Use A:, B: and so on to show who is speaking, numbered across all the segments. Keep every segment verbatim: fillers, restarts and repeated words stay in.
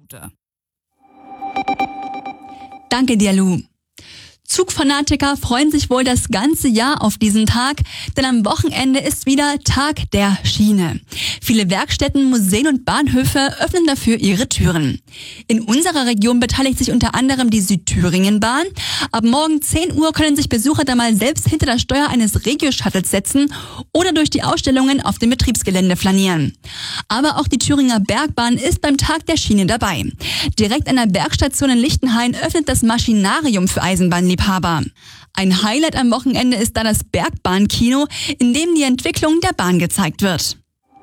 A: Danke dir, Lu. Zugfanatiker freuen sich wohl das ganze Jahr auf diesen Tag, denn am Wochenende ist wieder Tag der Schiene. Viele Werkstätten, Museen und Bahnhöfe öffnen dafür ihre Türen. In unserer Region beteiligt sich unter anderem die Südthüringen-Bahn. Ab morgen zehn Uhr können sich Besucher da mal selbst hinter das Steuer eines Regio-Shuttles setzen oder durch die Ausstellungen auf dem Betriebsgelände flanieren. Aber auch die Thüringer Bergbahn ist beim Tag der Schiene dabei. Direkt an der Bergstation in Lichtenhain öffnet das Maschinarium für Eisenbahnliebhaber. Ein Highlight am Wochenende ist da das Bergbahnkino, in dem die Entwicklung der Bahn gezeigt wird.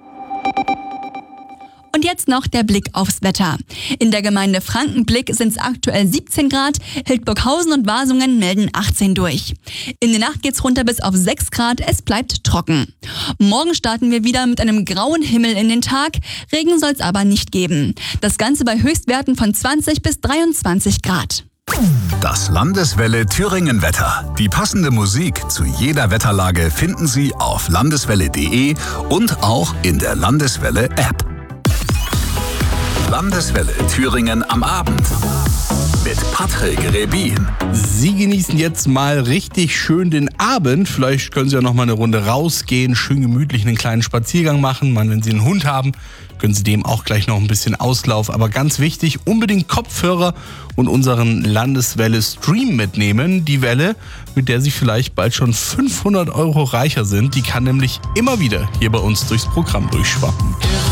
A: Und jetzt noch der Blick aufs Wetter. In der Gemeinde Frankenblick sind es aktuell siebzehn Grad, Hildburghausen und Wasungen melden achtzehn durch. In der Nacht geht's runter bis auf sechs Grad, es bleibt trocken. Morgen starten wir wieder mit einem grauen Himmel in den Tag, Regen soll's aber nicht geben. Das Ganze bei Höchstwerten von zwanzig bis dreiundzwanzig Grad.
B: Das Landeswelle Thüringen Wetter. Die passende Musik zu jeder Wetterlage finden Sie auf landeswelle punkt de und auch in der Landeswelle App. Landeswelle Thüringen am Abend mit Patrick Rebin.
C: Sie genießen jetzt mal richtig schön den Abend. Vielleicht können Sie ja noch mal eine Runde rausgehen, schön gemütlich einen kleinen Spaziergang machen. Man, wenn Sie einen Hund haben, können Sie dem auch gleich noch ein bisschen Auslauf. Aber ganz wichtig, unbedingt Kopfhörer und unseren Landeswelle Stream mitnehmen. Die Welle, mit der Sie vielleicht bald schon fünfhundert Euro reicher sind, die kann nämlich immer wieder hier bei uns durchs Programm durchschwappen.